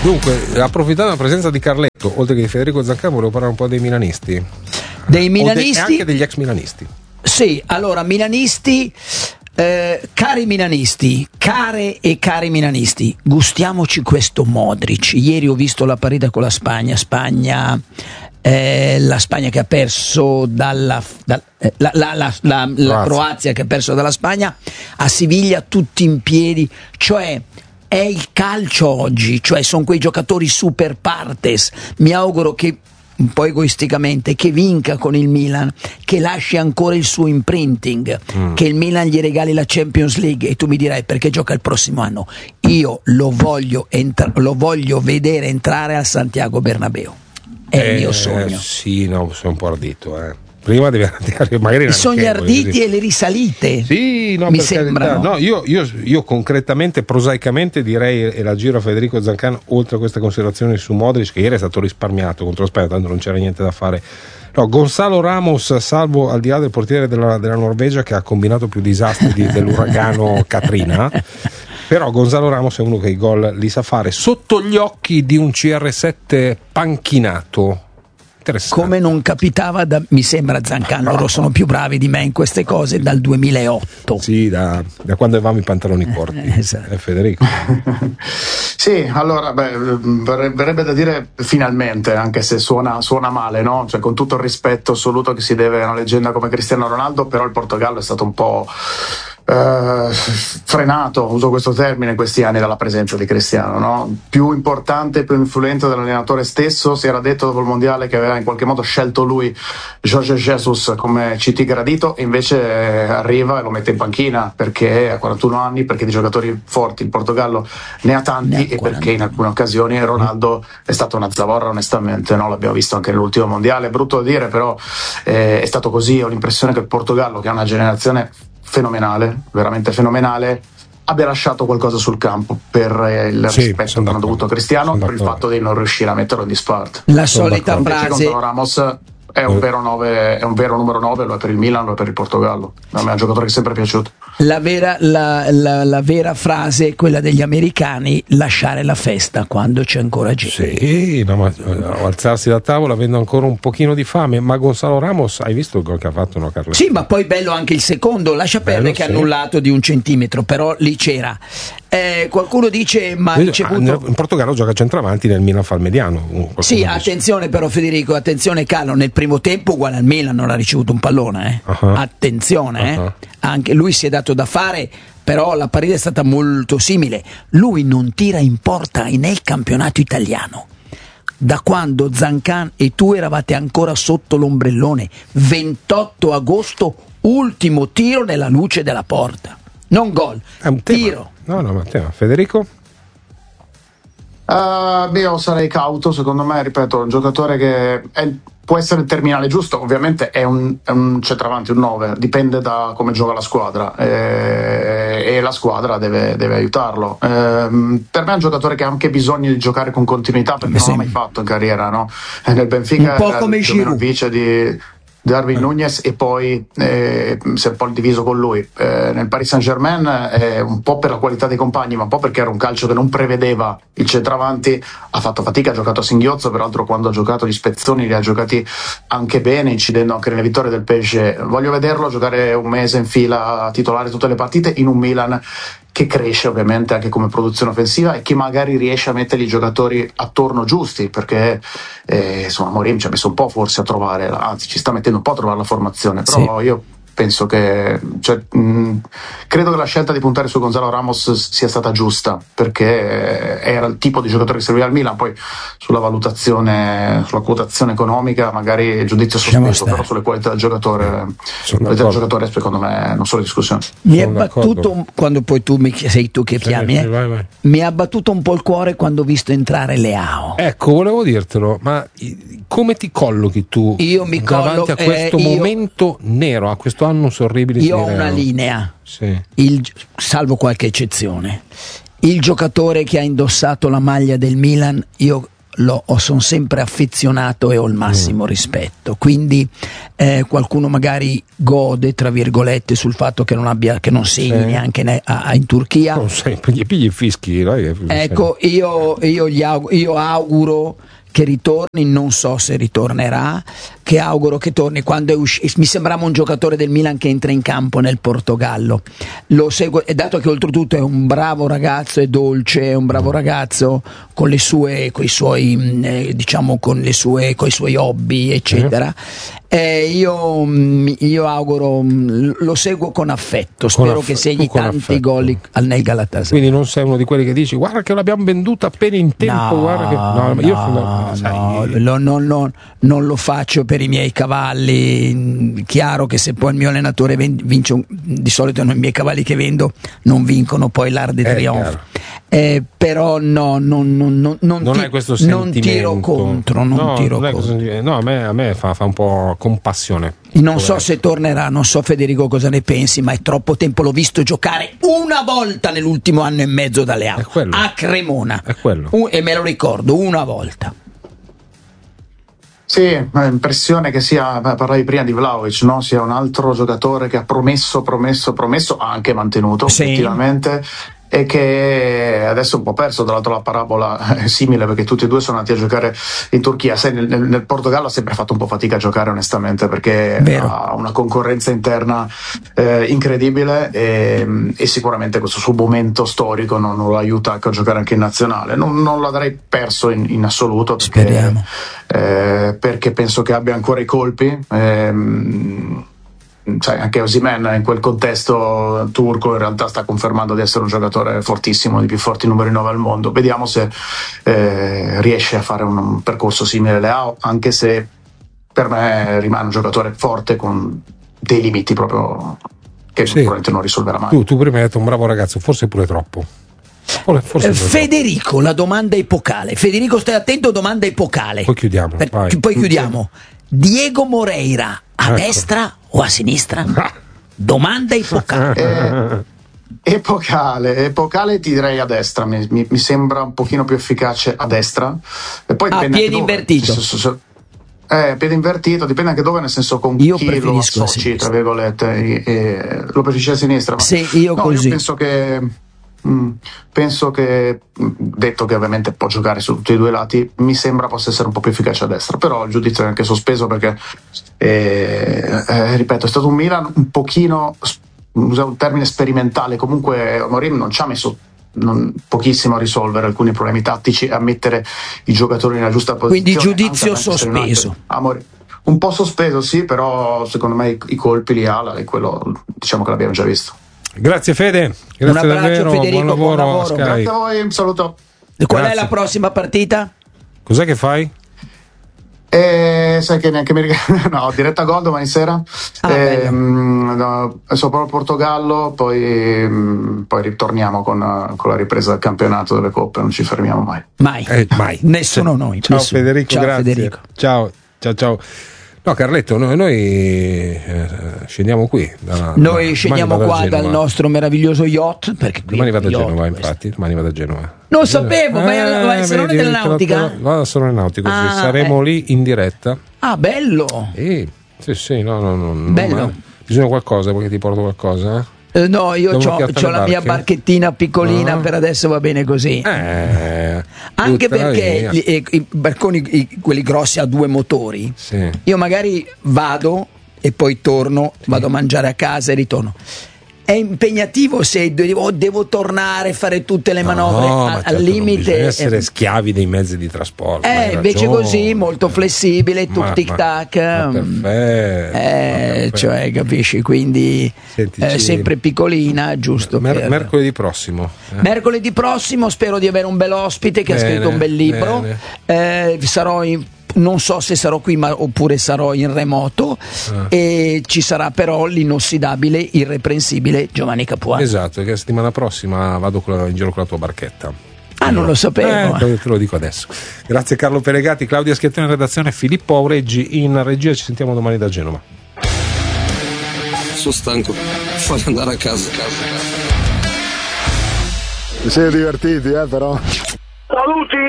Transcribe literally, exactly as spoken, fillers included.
Dunque, approfittando della presenza di Carletto, oltre che di Federico Zancan, volevo parlare un po' dei milanisti. Dei milanisti? De- e anche degli ex milanisti. Sì, allora, milanisti, eh, cari milanisti, care e cari milanisti, gustiamoci questo Modric. Ieri ho visto la partita con la Spagna, Spagna... Eh, la Spagna che ha perso dalla da, eh, la, la, la, la, la Croazia che ha perso dalla Spagna, a Siviglia tutti in piedi, cioè è il calcio oggi, cioè sono quei giocatori super partes. Mi auguro che, un po' egoisticamente, che vinca con il Milan, che lasci ancora il suo imprinting, mm. che il Milan gli regali la Champions League. E tu mi dirai perché gioca il prossimo anno. Io lo voglio, entra- lo voglio vedere entrare al Santiago Bernabéu. È eh, il mio sogno. Sì, no, sono un po' ardito, eh. Prima devi magari i sogni arditi così. E le risalite, sì, no, mi sembrano. No, io, io, io concretamente, prosaicamente direi, e la giro a Federico Zancan, oltre a queste considerazioni su Modric, che ieri è stato risparmiato contro la Spagna, tanto non c'era niente da fare. No, Gonzalo Ramos, salvo al di là del portiere della, della Norvegia che ha combinato più disastri di, dell'uragano Katrina. Però Gonzalo Ramos è uno che i gol li sa fare sotto gli occhi di un C R sette panchinato. Come non capitava, da, mi sembra, Zancan, loro sono più bravi di me in queste cose dal duemilaotto. Sì, da, da quando avevamo i pantaloni corti. Eh, esatto. eh, Federico. Sì, allora, beh, verrebbe da dire finalmente, anche se suona, suona male, no? Cioè, con tutto il rispetto assoluto che si deve a una leggenda come Cristiano Ronaldo, però il Portogallo è stato un po' Uh, frenato, uso questo termine, in questi anni dalla presenza di Cristiano, no? Più importante, più influente dell'allenatore stesso. Si era detto dopo il mondiale che aveva in qualche modo scelto lui Jorge Jesus come C T gradito, e invece arriva e lo mette in panchina perché ha quarantuno anni, perché di giocatori forti il Portogallo ne ha tanti, e perché in alcune occasioni Ronaldo è stato una zavorra, onestamente, no? L'abbiamo visto anche nell'ultimo mondiale, è brutto da dire, però eh, è stato così. Ho l'impressione che il Portogallo, che ha una generazione fenomenale, veramente fenomenale, abbia lasciato qualcosa sul campo per eh, il sì, rispetto che hanno dovuto a Cristiano, per il fatto di non riuscire a metterlo in disparte. La solita frase. Ramos è un vero nove, è un vero numero nove, lo è per il Milan, lo è per il Portogallo. A me è un giocatore che è sempre piaciuto. La vera, la, la, la vera frase è quella degli americani: lasciare la festa quando c'è ancora gente. Sì, no, ma alzarsi da tavola avendo ancora un pochino di fame. Ma Gonzalo Ramos, hai visto il gol che ha fatto, no, Carlo? Sì, ma poi bello anche il secondo, lascia perdere che ha sì. annullato di un centimetro, però lì c'era. Eh, qualcuno dice ma ha ricevuto... in Portogallo gioca centravanti, nel Milan fa il mediano. Sì, dice. Attenzione però Federico, attenzione Carlo, nel primo tempo uguale al Milan non ha ricevuto un pallone, eh. uh-huh. attenzione, uh-huh. eh. anche lui si è dato da fare, però la partita è stata molto simile. Lui non tira in porta nel campionato italiano da quando Zancan e tu eravate ancora sotto l'ombrellone. Ventotto agosto, ultimo tiro nella luce della porta, non gol, è un tiro. No, no, ma tema. Federico? Uh, beh, io sarei cauto, secondo me, ripeto, un giocatore che è, può essere il terminale giusto, ovviamente è un, è un centravanti, un nove, dipende da come gioca la squadra, e, e la squadra deve, deve aiutarlo. E, per me è un giocatore che ha anche bisogno di giocare con continuità, perché sì. non l'ha mai fatto in carriera, no? E nel Benfica un po' come il vice di Darwin Núñez, e poi eh, si è un po' diviso con lui. Eh, nel Paris Saint-Germain, eh, un po' per la qualità dei compagni, ma un po' perché era un calcio che non prevedeva il centravanti, ha fatto fatica, ha giocato a singhiozzo, peraltro quando ha giocato gli spezzoni li ha giocati anche bene, incidendo anche nelle vittorie del P S G. Voglio vederlo giocare un mese in fila a titolare tutte le partite in un Milan che cresce ovviamente anche come produzione offensiva, e che magari riesce a mettere i giocatori attorno giusti, perché eh, insomma Mourinho ci ha messo un po' forse a trovare, anzi ci sta mettendo un po' a trovare la formazione, però sì. io penso che cioè, mh, credo che la scelta di puntare su Gonzalo Ramos sia stata giusta, perché era il tipo di giocatore che serviva al Milan. Poi sulla valutazione, sulla quotazione economica magari giudizio sospeso, però sulle qualità del giocatore, le qualità del giocatore secondo me non sono discussione. Mi è battuto, quando poi tu mi, sei tu che chiami, eh, vai, vai. mi ha battuto un po' il cuore quando ho visto entrare Leao. Ecco, volevo dirtelo, ma come ti collochi tu io mi davanti collo, a questo eh, momento io... nero, a questo anno orribile? Io ho una linea, sì. il, salvo qualche eccezione. Il giocatore che ha indossato la maglia del Milan, io lo, sono sempre affezionato e ho il massimo mm. rispetto, quindi eh, qualcuno magari gode tra virgolette sul fatto che non abbia, che non segni sì. neanche ne, a, in Turchia, non sempre gli pigli i fischi, dai, ecco io, io, gli auguro, io auguro che ritorni, non so se ritornerà, che auguro che torni quando è uscito. Mi sembrava un giocatore del Milan che entra in campo nel Portogallo, lo seguo, e dato che oltretutto è un bravo ragazzo, è dolce, è un bravo ragazzo con le sue, coi suoi eh, diciamo con le sue, coi suoi hobby eccetera, eh, io, io auguro, lo seguo con affetto, spero con aff- che segni tanti gol nel Galatasaray. Quindi non sei uno di quelli che dici guarda che l'abbiamo venduta appena in tempo, no, guarda che no, no, io no, no, lo, no, no, non lo faccio per i miei cavalli. Chiaro che se poi il mio allenatore vince un, di solito i miei cavalli che vendo non vincono poi l'Arc de Triomphe, eh, però no, non, non, non, non, non ti, è questo non tiro contro, non no, tiro non contro. Questo, no, a me, a me fa, fa un po' compassione. Non so se tornerà, non so Federico cosa ne pensi, ma è troppo tempo, l'ho visto giocare una volta nell'ultimo anno e mezzo dalle Alpi a Cremona, è quello. Uh, e me lo ricordo, una volta. Sì, ma l'impressione che sia, parlavi prima di Vlahovic, no? Sia un altro giocatore che ha promesso, promesso, promesso, ha anche mantenuto sì. effettivamente, e che adesso è un po' perso. Tra l'altro la parabola è simile perché tutti e due sono andati a giocare in Turchia. Sai, nel, nel Portogallo ha sempre fatto un po' fatica a giocare onestamente perché Vero. ha una concorrenza interna eh, incredibile e, e sicuramente questo suo momento storico non, non lo aiuta a giocare anche in nazionale. Non, non lo avrei perso in, in assoluto perché, eh, perché penso che abbia ancora i colpi. Ehm, Cioè, anche Osimhen in quel contesto turco in realtà sta confermando di essere un giocatore fortissimo, di più forti numeri nove al mondo. Vediamo se eh, riesce a fare un, un percorso simile a Leao, anche se per me rimane un giocatore forte con dei limiti proprio che sì. sicuramente non risolverà mai. Tu, tu prima hai detto un bravo ragazzo, forse pure troppo. Forse eh, Federico, troppo. La domanda epocale. Federico, stai attento, domanda epocale. Poi chiudiamo. Per, vai. Poi chiudiamo. Diego Moreira a ecco. destra o a sinistra? Domanda epocale. Eh, epocale, epocale ti direi a destra, mi, mi, mi sembra un pochino più efficace a destra. E poi a piedi invertito. Eh, piede invertito, dipende anche dove, nel senso con io chi lo associ, tra virgolette, e, e, lo preferisci a sinistra. Ma sì, io no, così. Io penso che Mm, penso che, detto che ovviamente può giocare su tutti e due i lati, mi sembra possa essere un po' più efficace a destra, però il giudizio è anche sospeso perché eh, eh, ripeto, è stato un Milan un pochino, uso un termine sperimentale, comunque Mourinho non ci ha messo non, pochissimo a risolvere alcuni problemi tattici, a mettere i giocatori nella giusta posizione. Quindi giudizio sospeso. Un po' sospeso sì, però secondo me i, i colpi li ha e quello diciamo che l'abbiamo già visto. Grazie Fede, grazie un abbraccio davvero, Federico, buon lavoro, buon lavoro. Sky. Grazie a voi, un saluto. E qual Grazie. è la prossima partita? Cos'è che fai? Eh, sai che neanche mi ricordo. No, diretta gol domani sera. Ah, eh, mh, no, sono proprio al Portogallo, poi, mh, poi ritorniamo con, con la ripresa del campionato delle coppe, non ci fermiamo mai. Mai, eh, mai. Nessuno cioè, noi. Ciao nessuno. Federico, ciao, grazie. Federico. Ciao, ciao, ciao. No, Carletto, noi, noi eh, scendiamo qui. Da, noi da, scendiamo qua dal nostro meraviglioso yacht. Perché qui domani vado a yacht, Genova, questo. infatti. Domani vado a Genova. Non sapevo, eh, ma, ma se non è della nautica? Vado a Salone-Nautico, ah, sì. Saremo eh. lì in diretta. Ah, bello! Eh, sì, sì, no, no, no. Bello. No, bisogna qualcosa, perché ti porto qualcosa? Eh? Eh, no, io ho la mia barchettina piccolina, ah. per adesso va bene così. Eh, Anche perché gli, i, i barconi, i, quelli grossi a due motori, sì. io magari vado e poi torno, sì. vado a mangiare a casa e ritorno. È impegnativo se devo, devo tornare a fare tutte le manovre no, a, certo, al limite. Bisogna essere schiavi dei mezzi di trasporto. Eh, invece così, molto flessibile, tic tic tac. Ma, ma perfetto, eh, ma cioè, capisci? Quindi eh, sempre piccolina, giusto. Mer- per... Mercoledì prossimo. Eh. Mercoledì prossimo spero di avere un bel ospite che bene, ha scritto un bel libro. Eh, sarò in non so se sarò qui ma, oppure sarò in remoto ah. e ci sarà però l'inossidabile, irreprensibile Giovanni Capuano. Esatto, che la settimana prossima vado in giro con la tua barchetta. Ah, non lo sapevo. Eh, te lo dico adesso. Grazie Carlo Peregati, Claudia Schiattoni in redazione, Filippo Aureggi in regia, ci sentiamo domani da Genova. Sono stanco, voglio andare a casa. Vi siete divertiti, eh, però? Saluti!